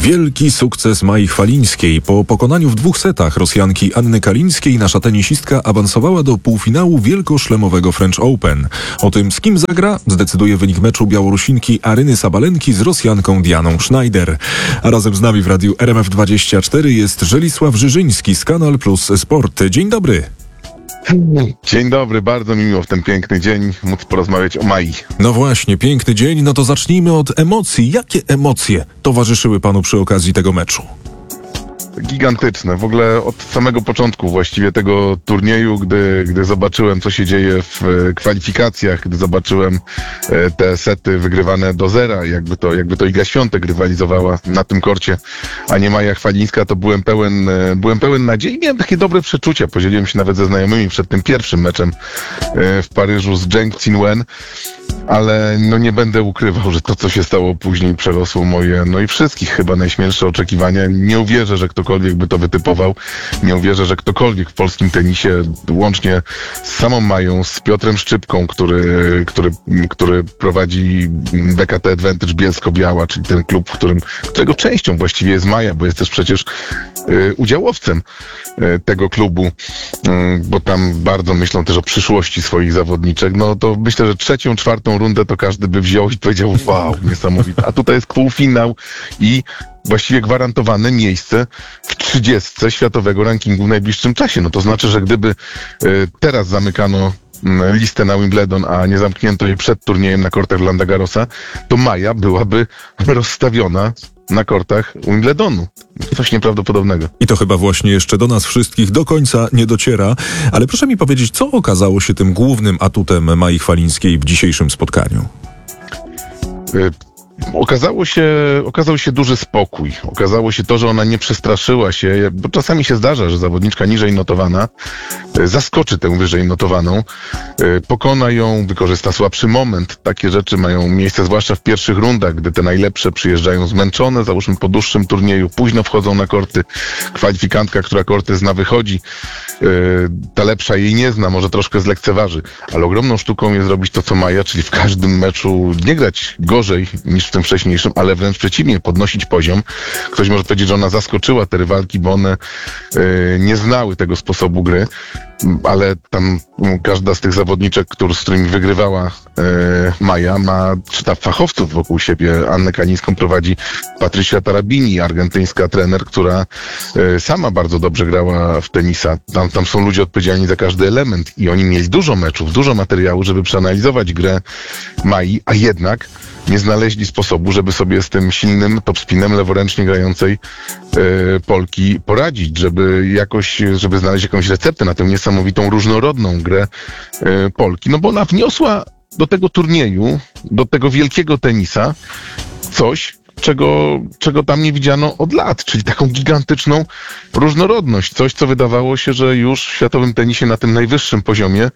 Wielki sukces Mai Chwalińskiej. Po pokonaniu w 2 setach Rosjanki Anny Kalińskiej nasza tenisistka awansowała do półfinału wielkoszlemowego French Open. O tym, z kim zagra, zdecyduje wynik meczu Białorusinki Aryny Sabalenki z Rosjanką Dianą Schneider. A razem z nami w radiu RMF24 jest Żelisław Żyżyński z Kanal Plus Sport. Dzień dobry. Dzień dobry, bardzo mi miło w ten piękny dzień móc porozmawiać o Mai. No właśnie, piękny dzień, no to zacznijmy od emocji. Jakie emocje towarzyszyły panu przy okazji tego meczu? Gigantyczne. W ogóle od samego początku właściwie tego turnieju, gdy zobaczyłem, co się dzieje w kwalifikacjach, gdy zobaczyłem te sety wygrywane do zera, jakby to Iga Świątek rywalizowała na tym korcie, a nie Maja Chwalińska, to byłem pełen nadziei. Miałem takie dobre przeczucia. Podzieliłem się nawet ze znajomymi przed tym pierwszym meczem w Paryżu z Zheng Qinwen. Ale nie będę ukrywał, że to, co się stało później, przerosło moje, i wszystkich chyba najśmielsze oczekiwania. Nie uwierzę, że ktokolwiek by to wytypował. Nie uwierzę, że ktokolwiek w polskim tenisie, łącznie z samą Mają, z Piotrem Szczypką, który prowadzi BKT Advantage Bielsko-Biała, czyli ten klub, którego częścią właściwie jest Maja, bo jest też przecież udziałowcem tego klubu, bo tam bardzo myślą też o przyszłości swoich zawodniczek. To myślę, że 3., 4. rundę to każdy by wziął i powiedział: wow, niesamowite. A tutaj jest półfinał i właściwie gwarantowane miejsce w 30 światowego rankingu w najbliższym czasie. To znaczy, że gdyby teraz zamykano listę na Wimbledon, a nie zamknięto jej przed turniejem na kortach Roland Garrosa, to Maja byłaby rozstawiona na kortach Wimbledonu. Coś nieprawdopodobnego. I to chyba właśnie jeszcze do nas wszystkich do końca nie dociera. Ale proszę mi powiedzieć, co okazało się tym głównym atutem Mai Chwalińskiej w dzisiejszym spotkaniu? Okazał się duży spokój. Okazało się to, że ona nie przestraszyła się, bo czasami się zdarza, że zawodniczka niżej notowana zaskoczy tę wyżej notowaną, pokona ją, wykorzysta słabszy moment. Takie rzeczy mają miejsce zwłaszcza w pierwszych rundach, gdy te najlepsze przyjeżdżają zmęczone, załóżmy po dłuższym turnieju, późno wchodzą na korty. Kwalifikantka, która korty zna, wychodzi. Ta lepsza jej nie zna, może troszkę zlekceważy, ale ogromną sztuką jest robić to, co Maja, czyli w każdym meczu nie grać gorzej niż w tym wcześniejszym, ale wręcz przeciwnie, podnosić poziom. Ktoś może powiedzieć, że ona zaskoczyła te rywalki, bo one nie znały tego sposobu gry, ale tam każda z tych zawodniczek, z którymi wygrywała Maja, ma sztab fachowców wokół siebie. Annę Kalińską prowadzi Patricia Tarabini, argentyńska trener, która sama bardzo dobrze grała w tenisa. Tam są ludzie odpowiedzialni za każdy element i oni mieli dużo meczów, dużo materiału, żeby przeanalizować grę Mai, a jednak nie znaleźli sposobu, żeby sobie z tym silnym topspinem leworęcznie grającej Polki poradzić, żeby znaleźć jakąś receptę na tę niesamowitą, różnorodną grę Polki. Bo ona wniosła do tego turnieju, do tego wielkiego tenisa coś, czego tam nie widziano od lat, czyli taką gigantyczną różnorodność. Coś, co wydawało się, że już w światowym tenisie na tym najwyższym poziomie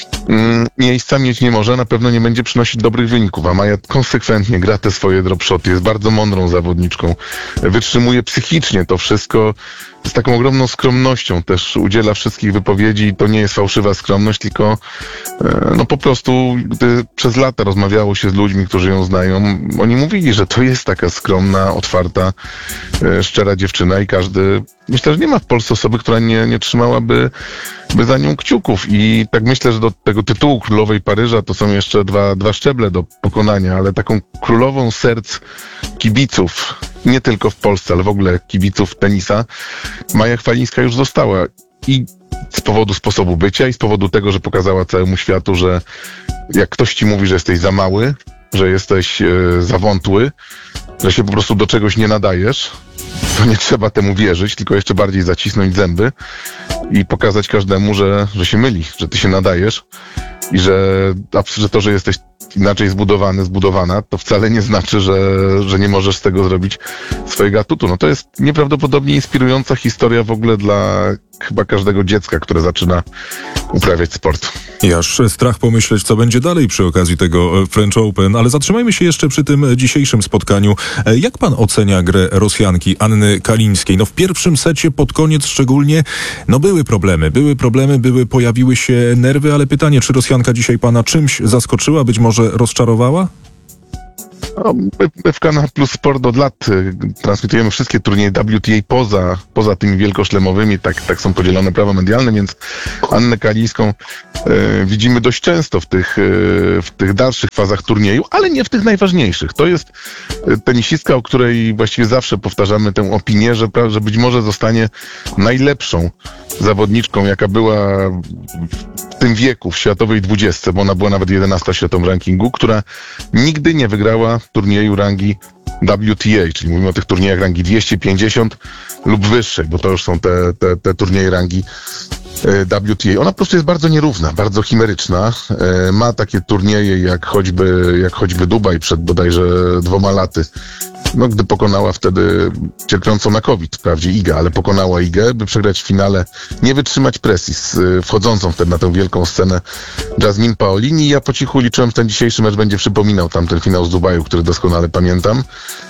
miejsca mieć nie może, na pewno nie będzie przynosić dobrych wyników, a Maja konsekwentnie gra te swoje dropshoty, jest bardzo mądrą zawodniczką, wytrzymuje psychicznie to wszystko, z taką ogromną skromnością też udziela wszystkich wypowiedzi i to nie jest fałszywa skromność, tylko po prostu, gdy przez lata rozmawiało się z ludźmi, którzy ją znają, oni mówili, że to jest taka skromna, otwarta, szczera dziewczyna i myślę, że nie ma w Polsce osoby, która nie trzymałaby za nią kciuków i tak myślę, że do tego tytułu Królowej Paryża to są jeszcze dwa szczeble do pokonania, ale taką królową serc kibiców, nie tylko w Polsce, ale w ogóle kibiców tenisa, Maja Chwalińska już została i z powodu sposobu bycia i z powodu tego, że pokazała całemu światu, że jak ktoś ci mówi, że jesteś za mały, że jesteś za wątły, że się po prostu do czegoś nie nadajesz, to nie trzeba temu wierzyć, tylko jeszcze bardziej zacisnąć zęby i pokazać każdemu, że się myli, że ty się nadajesz i że to, że jesteś inaczej zbudowana, to wcale nie znaczy, że nie możesz z tego zrobić swojego atutu. To jest nieprawdopodobnie inspirująca historia w ogóle dla chyba każdego dziecka, które zaczyna uprawiać sport. I aż strach pomyśleć, co będzie dalej przy okazji tego French Open, ale zatrzymajmy się jeszcze przy tym dzisiejszym spotkaniu. Jak pan ocenia grę Rosjanki Anny Kalińskiej? W pierwszym secie pod koniec szczególnie, pojawiły się nerwy, ale pytanie, czy Rosjanka dzisiaj pana czymś zaskoczyła, być może rozczarowała? No, my w Kanal Plus Sport od lat transmitujemy wszystkie turnieje WTA poza tymi wielkoszlemowymi, tak są podzielone prawa medialne, więc Annę Kalińską widzimy dość często w tych dalszych fazach turnieju, ale nie w tych najważniejszych. To jest tenisistka, o której właściwie zawsze powtarzamy tę opinię, że być może zostanie najlepszą zawodniczką, jaka była w tym wieku, w światowej 20, bo ona była nawet 11 w światowym rankingu, która nigdy nie wygrała turnieju rangi WTA, czyli mówimy o tych turniejach rangi 250 lub wyższej, bo to już są te turnieje rangi WTA. Ona po prostu jest bardzo nierówna, bardzo chimeryczna. Ma takie turnieje jak choćby Dubaj przed bodajże 2 laty. No, gdy pokonała wtedy cierpiącą na COVID, wprawdzie Igę, ale pokonała Igę, by przegrać w finale, nie wytrzymać presji z wchodzącą wtedy na tę wielką scenę Jasmine Paolini. Ja po cichu liczyłem, że ten dzisiejszy mecz będzie przypominał tamten finał z Dubaju, który doskonale pamiętam,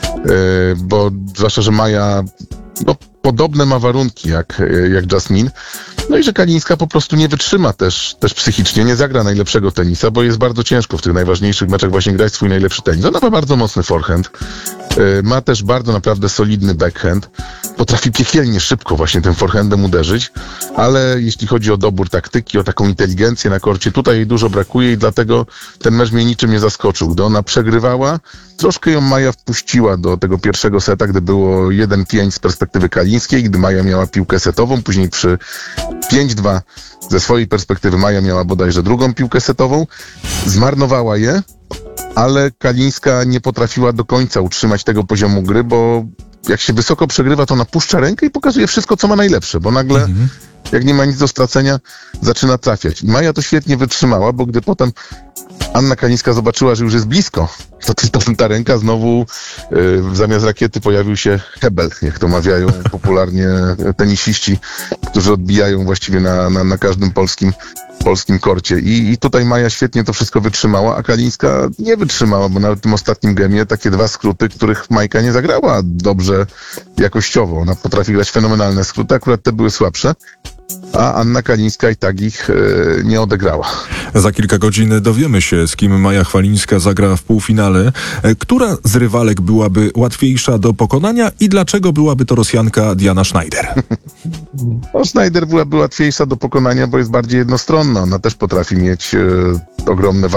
bo zwłaszcza, że Maja podobne ma warunki jak Jasmine. No i że Kalińska po prostu nie wytrzyma też psychicznie, nie zagra najlepszego tenisa, bo jest bardzo ciężko w tych najważniejszych meczach właśnie grać swój najlepszy tenis. Ona ma bardzo mocny forehand, ma też bardzo naprawdę solidny backhand, potrafi piekielnie szybko właśnie tym forehandem uderzyć, ale jeśli chodzi o dobór taktyki, o taką inteligencję na korcie, tutaj jej dużo brakuje i dlatego ten mecz mnie niczym nie zaskoczył. Gdy ona przegrywała, troszkę ją Maja wpuściła do tego pierwszego seta, gdy było 1-5 z perspektywy kalińskiej, gdy Maja miała piłkę setową, później przy 5-2 ze swojej perspektywy Maja miała bodajże drugą piłkę setową, zmarnowała je, ale Kalińska nie potrafiła do końca utrzymać tego poziomu gry, bo jak się wysoko przegrywa, to ona puszcza rękę i pokazuje wszystko, co ma najlepsze, bo nagle, jak nie ma nic do stracenia, zaczyna trafiać. I Maja to świetnie wytrzymała, bo gdy potem Anna Kalińska zobaczyła, że już jest blisko, to ta ręka znowu zamiast rakiety pojawił się hebel, jak to mawiają popularnie tenisiści, którzy odbijają właściwie na każdym polskim korcie. I tutaj Maja świetnie to wszystko wytrzymała, a Kalińska nie wytrzymała, bo nawet w tym ostatnim gemie takie 2 skróty, których Majka nie zagrała dobrze jakościowo. Ona potrafi grać fenomenalne skróty, akurat te były słabsze, a Anna Kalińska i tak ich nie odegrała. Za kilka godzin dowiemy się, z kim Maja Chwalińska zagra w półfinale. Która z rywalek byłaby łatwiejsza do pokonania i dlaczego byłaby to Rosjanka Diana Schneider? No, Schneider byłaby łatwiejsza do pokonania, bo jest bardziej jednostronna. Ona też potrafi mieć ogromne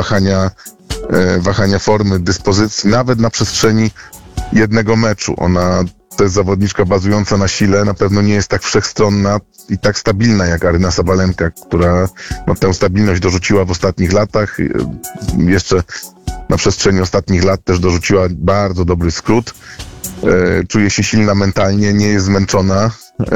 wahania formy, dyspozycji, nawet na przestrzeni jednego meczu. Ona to jest zawodniczka bazująca na sile, na pewno nie jest tak wszechstronna i tak stabilna jak Aryna Sabalenka, która tę stabilność dorzuciła w ostatnich latach. Jeszcze na przestrzeni ostatnich lat też dorzuciła bardzo dobry skrót. Czuje się silna mentalnie, nie jest zmęczona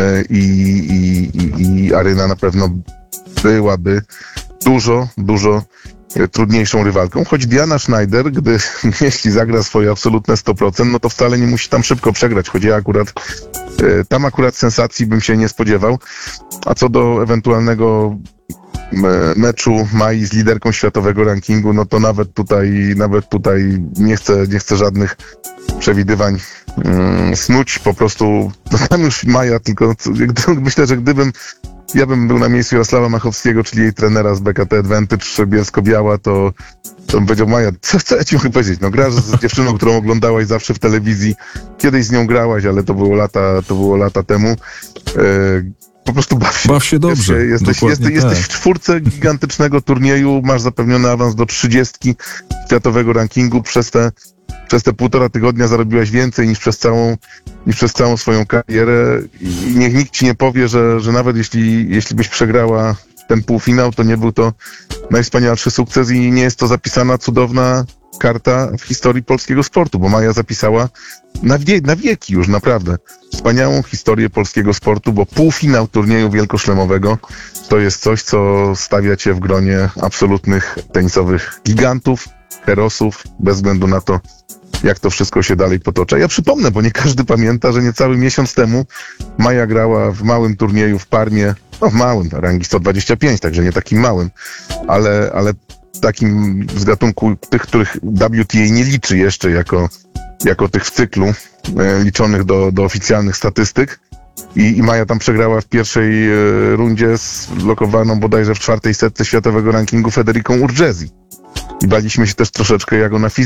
i Aryna na pewno byłaby dużo trudniejszą rywalką, choć Diana Schneider, jeśli zagra swoje absolutne 100%, no to wcale nie musi tam szybko przegrać, choć ja tam akurat sensacji bym się nie spodziewał. A co do ewentualnego meczu Mai z liderką światowego rankingu, no to nawet tutaj nie chcę żadnych przewidywań snuć, po prostu tam już Maja, tylko myślę, że ja bym był na miejscu Jarosława Machowskiego, czyli jej trenera z BKT Advantage Bielsko-Biała, to bym powiedział: Maja, co ja ci mogę powiedzieć? No, grasz z dziewczyną, którą oglądałaś zawsze w telewizji. Kiedyś z nią grałaś, ale to było lata temu. Po prostu baw się dobrze. Jesteś w 4 gigantycznego turnieju, masz zapewniony awans do 30 światowego rankingu. Przez te 1,5 tygodnia zarobiłaś więcej niż przez całą swoją karierę i niech nikt ci nie powie, że nawet jeśli byś przegrała ten półfinał, to nie był to najwspanialszy sukces i nie jest to zapisana cudowna karta w historii polskiego sportu, bo Maja zapisała na wieki już naprawdę wspaniałą historię polskiego sportu, bo półfinał turnieju wielkoszlemowego to jest coś, co stawia cię w gronie absolutnych tenisowych gigantów, herosów, bez względu na to, jak to wszystko się dalej potoczy. Ja przypomnę, bo nie każdy pamięta, że niecały miesiąc temu Maja grała w małym turnieju w Parmie, w małym, rangi 125, także nie takim małym, ale takim z gatunku tych, których WTA nie liczy jeszcze jako tych w cyklu liczonych do oficjalnych statystyk. I Maja tam przegrała w pierwszej rundzie z lokowaną bodajże w 4. setce światowego rankingu Federiką Urgesi. I baliśmy się też troszeczkę, jak ona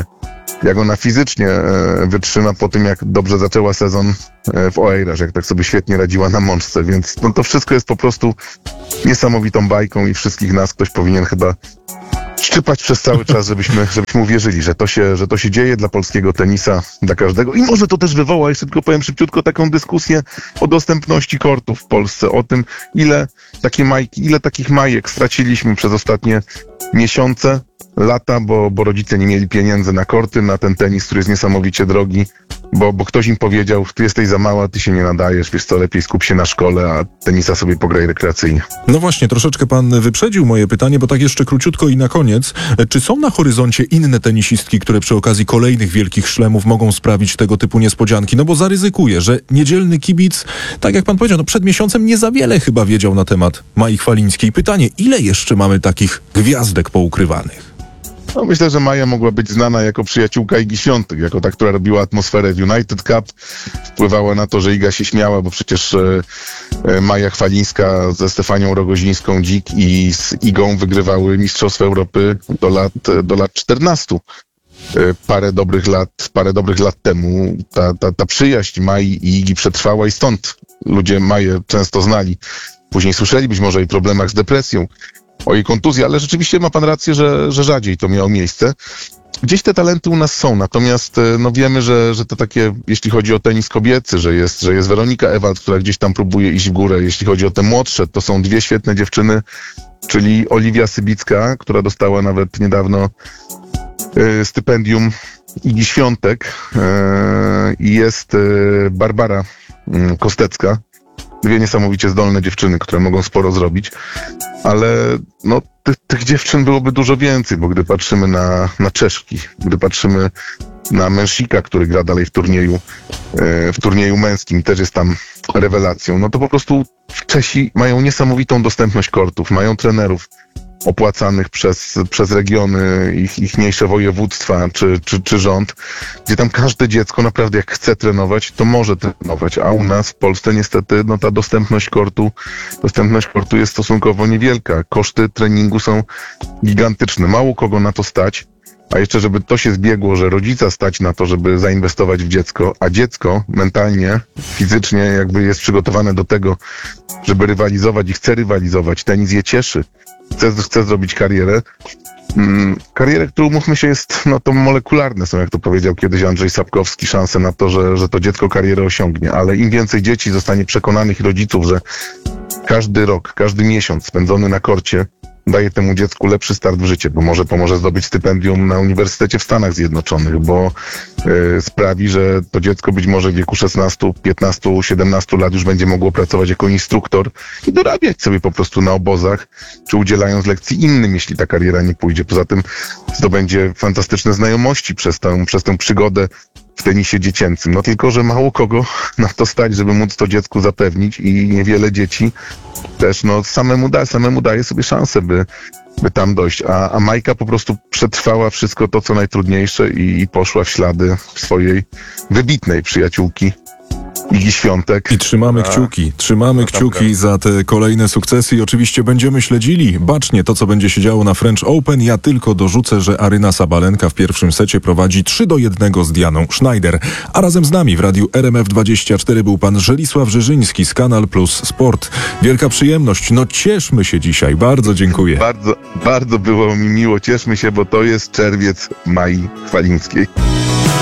fizycznie wytrzyma po tym, jak dobrze zaczęła sezon w Oeiras, jak tak sobie świetnie radziła na mączce, więc no to wszystko jest po prostu niesamowitą bajką i wszystkich nas ktoś powinien chyba szczypać przez cały czas, żebyśmy uwierzyli, że to się dzieje dla polskiego tenisa, dla każdego. I może to też wywoła, jeszcze tylko powiem szybciutko, taką dyskusję o dostępności kortów w Polsce, o tym, ile takich majek straciliśmy przez ostatnie miesiące, lata, bo rodzice nie mieli pieniędzy na korty, na ten tenis, który jest niesamowicie drogi, bo ktoś im powiedział, ty jesteś za mała, ty się nie nadajesz, wiesz co, lepiej skup się na szkole, a tenisa sobie pograj rekreacyjnie. No właśnie, troszeczkę pan wyprzedził moje pytanie, bo tak jeszcze króciutko i na koniec. Czy są na horyzoncie inne tenisistki, które przy okazji kolejnych wielkich szlemów mogą sprawić tego typu niespodzianki? No bo zaryzykuję, że niedzielny kibic, tak jak pan powiedział, no przed miesiącem nie za wiele chyba wiedział na temat Mai Chwalińskiej. Pytanie, ile jeszcze mamy takich gwiazdek poukrywanych? No, myślę, że Maja mogła być znana jako przyjaciółka Igi Świątek, jako ta, która robiła atmosferę w United Cup, wpływała na to, że Iga się śmiała, bo przecież Maja Chwalińska ze Stefanią Rogozińską-Dzik i z Igą wygrywały Mistrzostwa Europy do lat 14. Parę dobrych lat temu ta przyjaźń Mai i Igi przetrwała i stąd ludzie Maję często znali. Później słyszeli być może o jej problemach z depresją, o jej kontuzji, ale rzeczywiście ma pan rację, że rzadziej to miało miejsce. Gdzieś te talenty u nas są, natomiast no wiemy, że to takie, jeśli chodzi o tenis kobiecy, że jest Weronika Ewald, która gdzieś tam próbuje iść w górę. Jeśli chodzi o te młodsze, to są dwie świetne dziewczyny, czyli Oliwia Sybicka, która dostała nawet niedawno stypendium Igi Świątek, i jest Barbara Kostecka. Dwie niesamowicie zdolne dziewczyny, które mogą sporo zrobić, ale no, tych dziewczyn byłoby dużo więcej, bo gdy patrzymy na Czeszki, gdy patrzymy na Męsika, który gra dalej w turnieju męskim, też jest tam rewelacją, no to po prostu Czesi mają niesamowitą dostępność kortów, mają trenerów opłacanych przez regiony, ich mniejsze województwa czy rząd, gdzie tam każde dziecko naprawdę jak chce trenować, to może trenować, a u nas w Polsce niestety no ta dostępność kortu jest stosunkowo niewielka. Koszty treningu są gigantyczne. Mało kogo na to stać, a jeszcze żeby to się zbiegło, że rodzica stać na to, żeby zainwestować w dziecko, a dziecko mentalnie, fizycznie jakby jest przygotowane do tego, żeby rywalizować i chce rywalizować. Tenis je cieszy. Chce zrobić karierę. Karierę, która, umówmy się, jest, no to molekularne są, jak to powiedział kiedyś Andrzej Sapkowski, szanse na to, że to dziecko karierę osiągnie, ale im więcej dzieci zostanie przekonanych rodziców, że każdy rok, każdy miesiąc spędzony na korcie daje temu dziecku lepszy start w życie, bo może pomoże zdobyć stypendium na uniwersytecie w Stanach Zjednoczonych, bo sprawi, że to dziecko być może w wieku 16, 15, 17 lat już będzie mogło pracować jako instruktor i dorabiać sobie po prostu na obozach, czy udzielając lekcji innym, jeśli ta kariera nie pójdzie. Poza tym zdobędzie fantastyczne znajomości przez tę przygodę w tenisie dziecięcym. No tylko, że mało kogo na to stać, żeby móc to dziecku zapewnić i niewiele dzieci też no samemu daje sobie szansę, by tam dojść. A Majka po prostu przetrwała wszystko to, co najtrudniejsze i poszła w ślady swojej wybitnej przyjaciółki Igi Świątek. I trzymamy kciuki za te kolejne sukcesy i oczywiście będziemy śledzili bacznie to, co będzie się działo na French Open. Ja tylko dorzucę, że Aryna Sabalenka w pierwszym secie prowadzi 3-1 z Dianą Schneider. A razem z nami w radiu RMF24 był pan Żelisław Żyżyński z Kanal Plus Sport. Wielka przyjemność. No cieszmy się dzisiaj. Bardzo dziękuję. Bardzo, bardzo było mi miło. Cieszmy się, bo to jest czerwiec Mai Chwalińskiej.